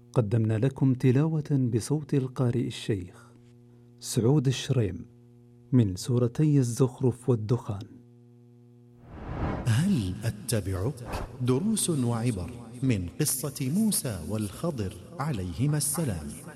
قدمنا لكم تلاوة بصوت القارئ الشيخ سعود الشريم من سورتي الزخرف والدخان. هل أتبعك؟ دروس وعبر من قصة موسى والخضر عليهما السلام.